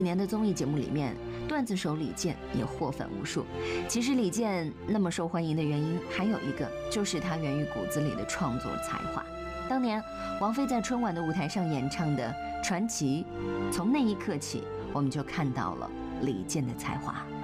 年的综艺节目里面，段子手李健也获粉无数。其实李健那么受欢迎的原因还有一个，就是他源于骨子里的创作才华。当年王菲在春晚的舞台上演唱的《传奇》，从那一刻起，我们就看到了李健的才华。